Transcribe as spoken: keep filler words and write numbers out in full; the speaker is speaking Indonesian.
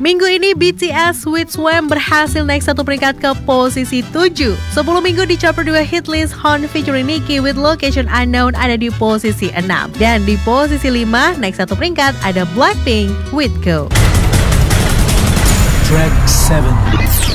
Minggu ini B T S with Swam berhasil naik satu peringkat ke posisi tujuh. sepuluh minggu di chart dua hitlist Hon featuring Nicki with Location Unknown ada di posisi enam. Dan di posisi lima naik satu peringkat ada Blackpink with Go. Track tujuh.